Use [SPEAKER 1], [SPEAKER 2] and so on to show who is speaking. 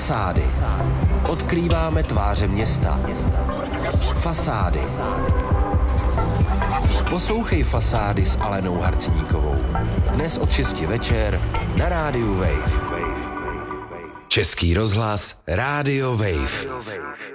[SPEAKER 1] Fasády. Odkrýváme tváře města. Fasády. Poslouchej Fasády s Alenou Harcníkovou. Dnes od 6 večer na rádiu Wave. Český rozhlas Rádio Wave.